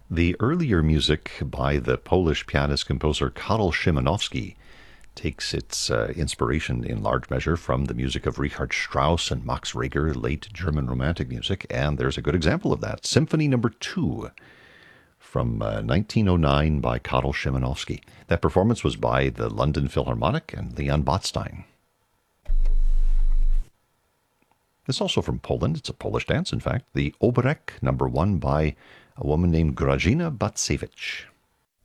The earlier music by the Polish pianist-composer Karol Szymanowski takes its inspiration in large measure from the music of Richard Strauss and Max Reger, late German Romantic music, and there's a good example of that. Symphony Number 2 from 1909 by Karol Szymanowski. That performance was by the London Philharmonic and Leon Botstein. It's also from Poland. It's a Polish dance, in fact. The Oberek Number 1 by a woman named Grażyna Bacewicz.